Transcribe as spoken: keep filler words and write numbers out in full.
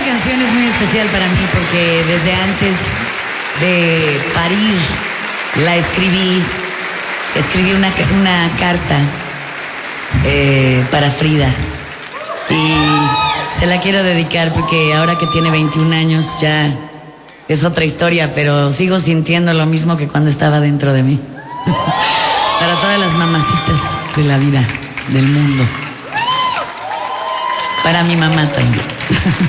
canción es muy especial para mí porque desde antes de parir la escribí. Escribí una, una carta eh, para Frida y se la quiero dedicar porque ahora que tiene veintiún años ya es otra historia, pero sigo sintiendo lo mismo que cuando estaba dentro de mí. Para todas las mamacitas de la vida, del mundo. Para mi mamá también.